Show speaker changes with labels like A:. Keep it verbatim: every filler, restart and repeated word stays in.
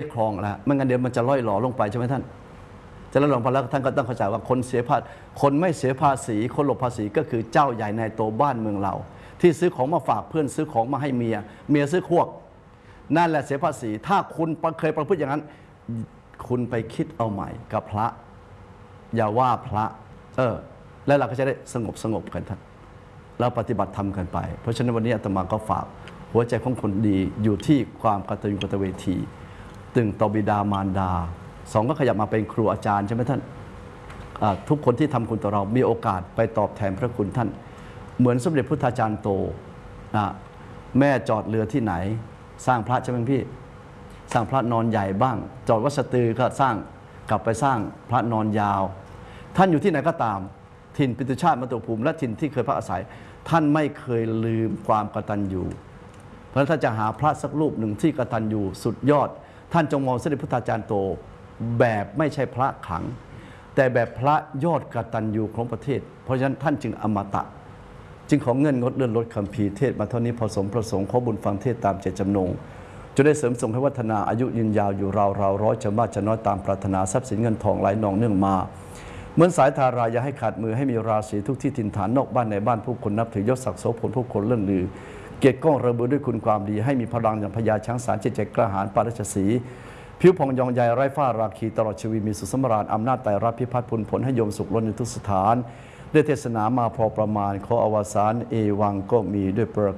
A: ครองแล้วไม่งั้นเดี๋ยวมันจะล่อยหล่อลงไปใช่ไหมท่านจะล่อยหล่อไปแล้วท่านก็ต้องเข้าใจว่าคนเสียภาษีคนไม่เสียภาษีคนหลบภาษีก็คือเจ้าใหญ่ในโตบ้านเมืองเราที่ซื้อของมาฝากเพื่อนซื้อของมาให้เมียเมียซื้อควกนั่นแหละเสียภาษีถ้าคุณเคยประพฤติอย่างนั้นคุณไปคิดเอาใหม่กับพระอย่าว่าพระเออแล้วเราก็จะได้สงบสงบกันท่านแล้วปฏิบัติธรรมกันไปเพราะฉะนั้นวันนี้อาตมาก็ฝากหัวใจของคนดีอยู่ที่ความกตัญญูกตเวทีตึงต่อบิดามารดาสองก็ขยับมาเป็นครูอาจารย์ใช่ไหมท่านทุกคนที่ทำคุณต่อเรามีโอกาสไปตอบแทนพระคุณท่านเหมือนสมเด็จพุทธาจารย์โตนะแม่จอดเรือที่ไหนสร้างพระใช่ไหมพี่สร้างพระนอนใหญ่บ้างจอดวัดสตือก็สร้างกลับไปสร้างพระนอนยาวท่านอยู่ที่ไหนก็ตามถิ่นปิตุชาติมาตุภูมิและถิ่นที่เคยพักอาศัยท่านไม่เคยลืมความกตัญญูเพราะถ้าจะหาพระสักรูปหนึ่งที่กตัญญูสุดยอดท่านจงมองสมเด็จพุทธาจารย์โตแบบไม่ใช่พระขังแต่แบบพระยอดกตัญญูของประเทศเพราะฉะนั้นท่านจึงอมตะจึงของเงินงดเลื่อนลดคัมภีร์เทศมาเท่านี้พอสมประสงค์ขอบุญฟังเทศตามเจตจำนงจะได้เสริมส่งให้วัฒนาอายุยืนยาวอยู่ราวราวร้อยจะมากจะน้อยตามปรารถนาทรัพย์สินเงินทองไหลนองเนื่องมาเหมือนสายทาราอย่าให้ขาดมือให้มีราศีทุกที่ถิ่นฐานนอกบ้านในบ้านผู้คนนับถือยศศักดิ์โสพลผู้คนเลื่อนลือเกียรติก้องระเบือด้วยคุณความดีให้มีพลังอย่างพญาช้างสารเจตใจกล้าหาญปาราชสีผิวผ่องยองใยไร้ฝ้าราคีตลอดชีวิตมีสุขสมราญอำนาจไตรรับพิพัฒน์ผลผลให้โยมสุขล้นในทุกสถานได้เทศนามาพอประมาณขออวสานเอวังก็มีด้วยประ